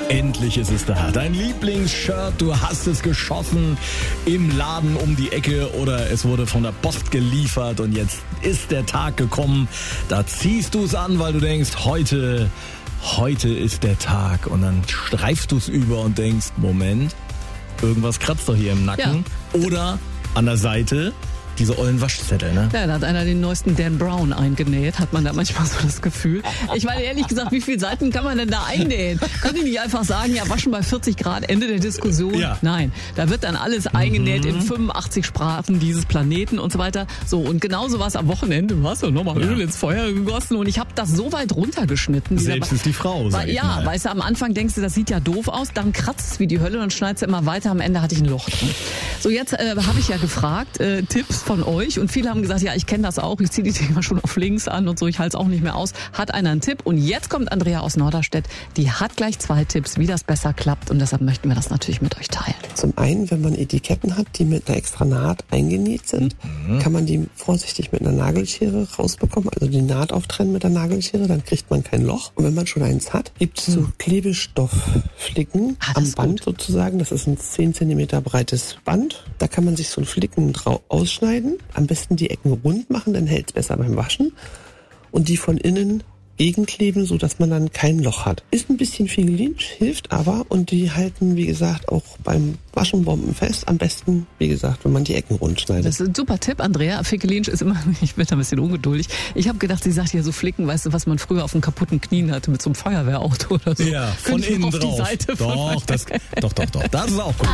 Endlich ist es da. Dein Lieblingsshirt, du hast es geschossen im Laden um die Ecke oder es wurde von der Post geliefert und jetzt ist der Tag gekommen. Da ziehst du es an, weil du denkst, heute ist der Tag. Und dann streifst du es über und denkst, Moment, irgendwas kratzt doch hier im Nacken. Ja. Oder an der Seite diese ollen Waschzettel, ne? Ja, da hat einer den neuesten Dan Brown eingenäht, hat man da manchmal so das Gefühl. Ich meine, ehrlich gesagt, wie viele Seiten kann man denn da einnähen? Kann ich nicht einfach sagen, ja, waschen bei 40 Grad, Ende der Diskussion? Ja. Nein, da wird dann alles eingenäht in 85 Sprachen dieses Planeten und so weiter. So, und genauso war es am Wochenende. Du hast ja nochmal Öl ins Feuer gegossen und ich habe das so weit runtergeschnitten. Selbst ist die Frau, sag ich mal. Weißt du, am Anfang denkst du, das sieht ja doof aus, dann kratzt es wie die Hölle und schneidest du immer weiter. Am Ende hatte ich ein Loch drin. So, jetzt habe ich ja gefragt, Tipps von euch und viele haben gesagt, ja, ich kenne das auch, ich ziehe die Dinger schon auf links an und so, ich halte es auch nicht mehr aus. Hat einer einen Tipp? Und jetzt kommt Andrea aus Norderstedt, die hat gleich 2 Tipps, wie das besser klappt und deshalb möchten wir das natürlich mit euch teilen. Zum einen, wenn man Etiketten hat, die mit einer extra Naht eingenäht sind, kann man die vorsichtig mit einer Nagelschere rausbekommen, also die Naht auftrennen mit der Nagelschere, dann kriegt man kein Loch. Und wenn man schon eins hat, gibt es so Klebestoffflicken am Band sozusagen, das ist ein 10 cm breites Band, da kann man sich so einen Flicken ausschneiden, am besten die Ecken rund machen, dann hält es besser beim Waschen und die von innen gegenkleben, so dass man dann kein Loch hat. Ist ein bisschen Figelinch, hilft aber und die halten, wie gesagt, auch beim Waschen bombenfest. Am besten, wie gesagt, wenn man die Ecken rund schneidet. Das ist ein super Tipp, Andrea. Figelinch ist immer, ich bin da ein bisschen ungeduldig. Ich habe gedacht, sie sagt ja so Flicken, weißt du, was man früher auf dem kaputten Knien hatte mit so einem Feuerwehrauto oder so. Ja, von innen auf drauf. Die Seite doch, das ist auch gut.